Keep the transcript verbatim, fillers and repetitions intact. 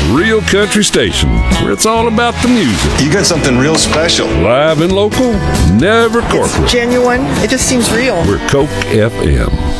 real country station where it's all about the music. You got something real special. Live and local, never corporate. It's genuine. It just seems real. We're Coke F M.